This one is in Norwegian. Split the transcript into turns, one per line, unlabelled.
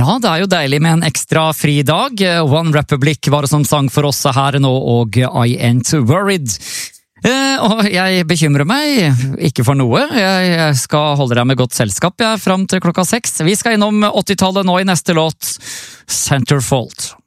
Ja, det jo deilig med en ekstra fri dag. One Republic var det som sang for oss her nå, og I Ain't Worried. Og jeg bekymrer meg ikke for noe. Jeg skal holde deg med godt selskap frem til klokka 6. Vi skal innom 80-tallet nå i neste låt, Centerfold.